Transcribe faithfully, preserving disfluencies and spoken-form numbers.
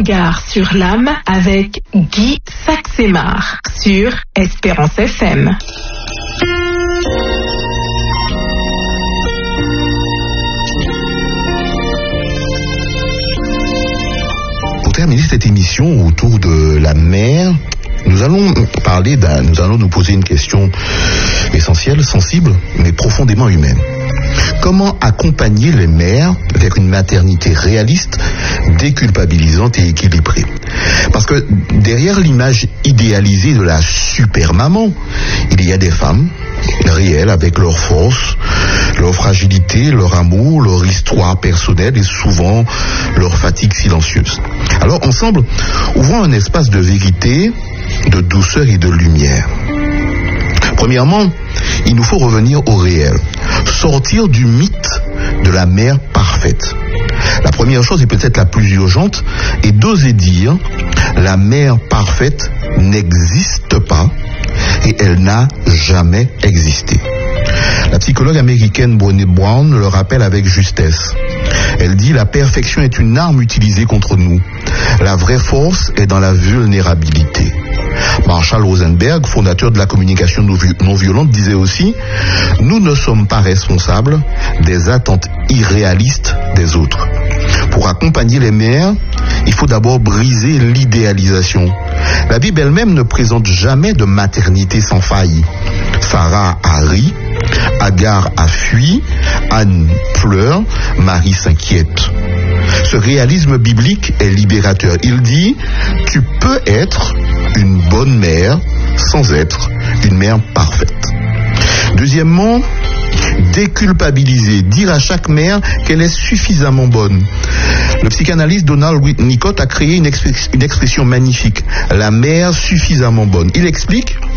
regard sur l'âme avec Guy Saxemar sur Espérance F M. Pour terminer cette émission autour de la mer, nous allons parler d'un, nous allons nous poser une question essentielle, sensible, mais profondément humaine. Comment accompagner les mères vers une maternité réaliste, déculpabilisante et équilibrée? Parce que derrière l'image idéalisée de la super maman, il y a des femmes réelles avec leurs forces, leur fragilité, leur amour, leur histoire personnelle et souvent leur fatigue silencieuse. Alors ensemble, ouvrons un espace de vérité, de douceur et de lumière. Premièrement, il nous faut revenir au réel, sortir du mythe de la mère parfaite. La première chose, et peut-être la plus urgente, est d'oser dire la mère parfaite n'existe pas et elle n'a jamais existé. La psychologue américaine Brené Brown le rappelle avec justesse. Elle dit: la perfection est une arme utilisée contre nous. La vraie force est dans la vulnérabilité. Marshall Rosenberg, fondateur de la communication non violente, disait aussi: nous ne sommes pas responsables des attentes irréalistes des autres. Pour accompagner les mères, il faut d'abord briser l'idéalisation. La Bible elle-même ne présente jamais de maternité sans faille. Sarah a ri, Agar a fui, Anne pleure, Marie s'inquiète. Ce réalisme biblique est libérateur. Il dit: tu peux être une bonne mère sans être une mère parfaite. Deuxièmement, déculpabiliser, dire à chaque mère qu'elle est suffisamment bonne. Le psychanalyste Donald Winnicott a créé une, expres- une expression magnifique, la mère suffisamment bonne. Il explique: